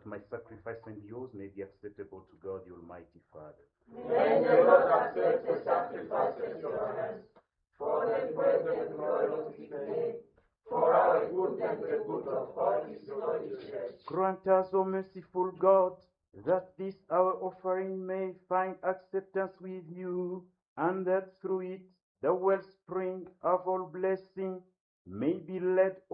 my sacrifice and yours may be acceptable to God, the Almighty Father. May the Lord accept the sacrifice at your hands, for the praise and glory of his name, for our good and the good of all his holy church. Grant us, O merciful God, that this our offering may find acceptance with you, and that through it the wellspring of all blessing may be led